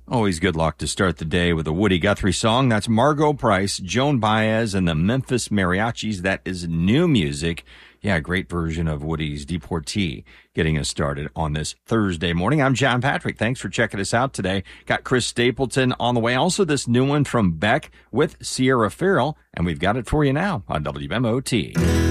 Always good luck to start the day with a Woody Guthrie song. That's Margot Price, Joan Baez, and the Memphis Mariachis. That is new music. Yeah, great version of Woody's Deportee getting us started on this Thursday morning. I'm John Patrick. Thanks for checking us out today. Got Chris Stapleton on the way. Also, this new one from Beck with Sierra Farrell, and we've got it for you now on WMOT.